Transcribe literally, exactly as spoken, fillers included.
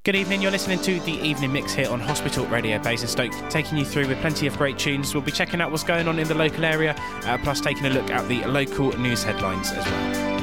Good evening, you're listening to the Evening Mix here on Hospital Radio Basingstoke, taking you through with plenty of great tunes. We'll be checking out what's going on in the local area, uh, plus taking a look at the local news headlines as well.